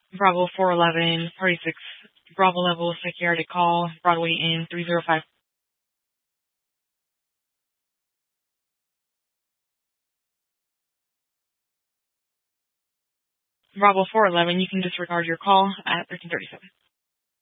Bravo 411, Party 6, Bravo level, psychiatric call, Broadway Inn 305. Bravo 411, you can disregard your call at 1337.